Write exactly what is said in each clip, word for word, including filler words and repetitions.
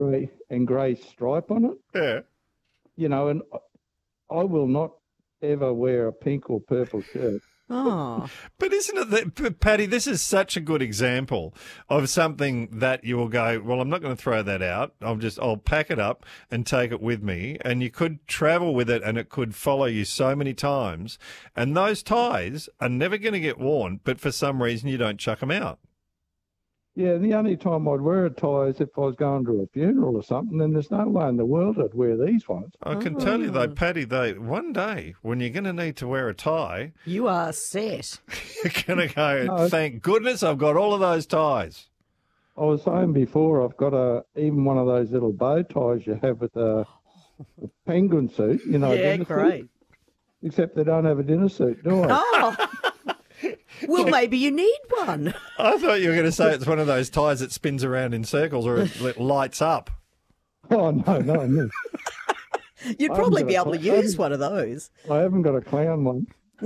grey and grey stripe on it. Yeah. You know, and I will not ever wear a pink or purple shirt. Oh. But isn't it that, but Paddy, this is such a good example of something that you will go, well, I'm not going to throw that out. I'll just, I'll pack it up and take it with me. And you could travel with it and it could follow you so many times. And those ties are never going to get worn, but for some reason you don't chuck them out. Yeah, the only time I'd wear a tie is if I was going to a funeral or something, then there's no way in the world I'd wear these ones. I can oh. tell you though, Paddy, though, one day when you're going to need to wear a tie... You are set. You're going to go, no, thank goodness I've got all of those ties. I was saying before, I've got a even one of those little bow ties you have with a, a penguin suit, you know. Yeah, great. Suit, except they don't have a dinner suit, do I? Oh! Well, maybe you need one. I thought you were going to say it's one of those ties that spins around in circles or it, it lights up. Oh, no, no, no. You'd probably be able to use one of those. I haven't got a clown one.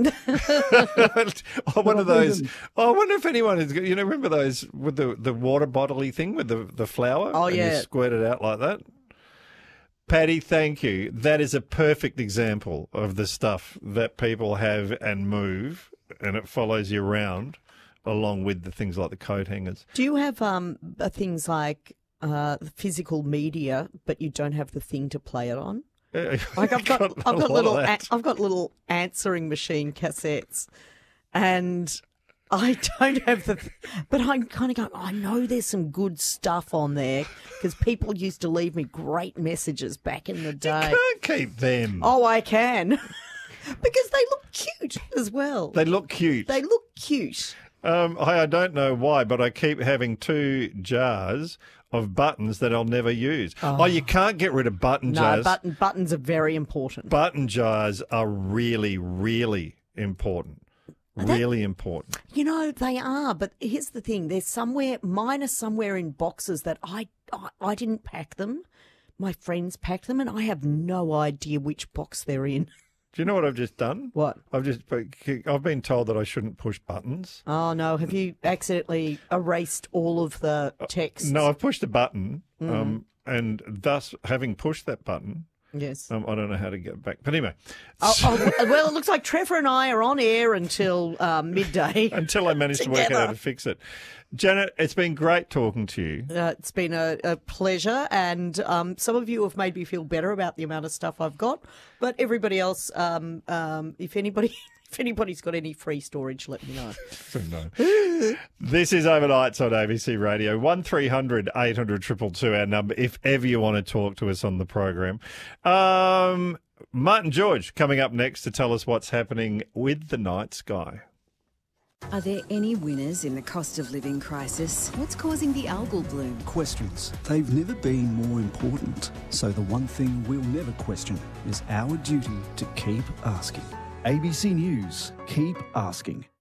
oh, one of those. Oh, I wonder if anyone is. You know, remember those with the, the water bottle-y thing with the, the flour? Oh, and yeah. You squirt it out like that. Paddy, thank you. That is a perfect example of the stuff that people have and move, and it follows you around along with the things like the coat hangers. Do you have um things like uh, physical media, but you don't have the thing to play it on? Yeah, like I've got, got I've got little, a, I've got little answering machine cassettes, and I don't have the, but I'm kind of going, I know there's some good stuff on there because people used to leave me great messages back in the day. You can't keep them. Oh, I can. Because they look cute as well. They look cute. They look cute. Um, I, I don't know why, but I keep having two jars of buttons that I'll never use. Oh, oh you can't get rid of button no, jars. No, button, buttons are very important. Button jars are really, really important. Really that, important. You know, they are, but here's the thing. They're somewhere, mine are somewhere in boxes that I, I, I didn't pack them. My friends packed them, and I have no idea which box they're in. Do you know what I've just done? What? I've just, I've been told that I shouldn't push buttons. Oh, no. Have you accidentally erased all of the text? No, I've pushed a button, mm. um, and thus, having pushed that button, yes, um, I don't know how to get back. But anyway. Oh, oh, well, it looks like Trevor and I are on air until uh, midday. Until I manage to work out how to fix it. Janet, it's been great talking to you. Uh, it's been a, a pleasure, and um, some of you have made me feel better about the amount of stuff I've got. But everybody else, um, um, if anybody, if anybody's got any free storage, let me know. No. This is Overnights on A B C Radio. One three hundred eight hundred two two two our number if ever you want to talk to us on the program. Um, Martin George coming up next to tell us what's happening with the night sky. Are there any winners in the cost of living crisis? What's causing the algal bloom? Questions. They've never been more important. So the one thing we'll never question is our duty to keep asking. A B C News. Keep asking.